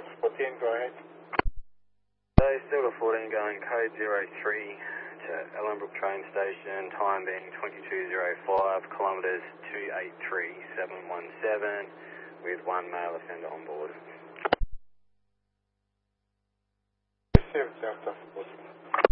Delta 14, go ahead. Delta 14 going code 03 to Ellenbrook train station, time being 22:05, kilometres 283717, with one male offender on board. Received, Delta 14.